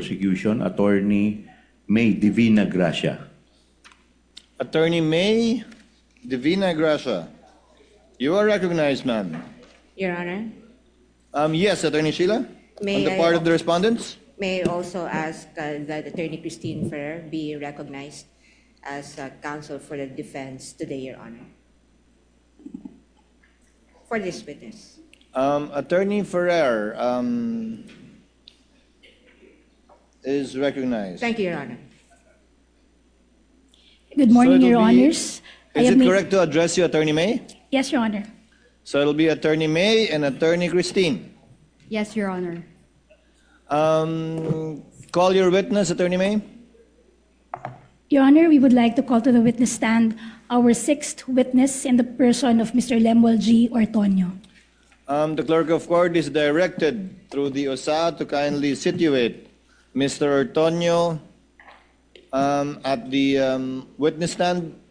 prosecution, Attorney May Divina Gracia. Attorney May Divina Gracia. You are recognized, ma'am. Your Honor, Yes, Attorney Sheila. May On the I part of the respondents. may I also ask that Attorney Christine Ferrer be recognized as counsel for the defense today, Your Honor, for this witness. Attorney Ferrer is recognized. Thank you, Your Honor. Good morning, So Your it'll be- Honors. Is it correct to address you, Attorney May? Yes, Your Honor. So it'll be Attorney May and Attorney Christine. Yes, Your Honor. Call your witness, Attorney May. Your Honor, we would like to call to the witness stand our sixth witness in the person of Mr. Lemuel G. Ortonio. The clerk of court is directed through the OSA to kindly situate Mr. Ortonio at the witness stand.